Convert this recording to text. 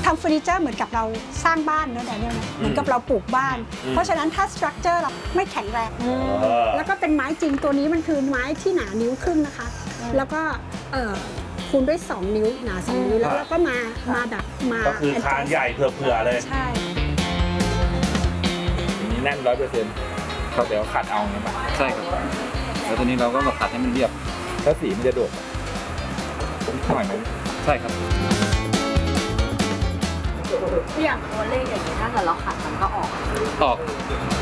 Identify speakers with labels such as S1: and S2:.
S1: ทำเฟอร์นิเจอร์เหมือนกับเราสร้างบ้านเนอะแต่เนี่ยเหมือนกับเราปลูกบ้านเพราะฉะนั้นถ้าสตรัคเจอร์เราไม่แข็งแรงแล้วก็เป็นไม้จริงตัวนี้มันคือไม้ที่หนานิ้วครึ่งนะคะแล้วก็คูณด้วย2 นิ้วหนา2 นิ้วแล้วก็มาแบบมา
S2: ก็คือคานใหญ่เผื่อๆเลย
S1: ใช่
S2: อย่างนี้แน่น100%เขาเดี๋ยวขัดเอาเนี่ยป่ะ
S3: ใช่ครับแล้วตัวนี้เราก็มาขัดให้มันเรียบ
S2: แล้วสีมันจะโดดหน่อยไหม
S3: ใช่ครับ
S4: อย่างตัวเลขอย่างนี้ถ้าเกิดเราขัดมันก็ออก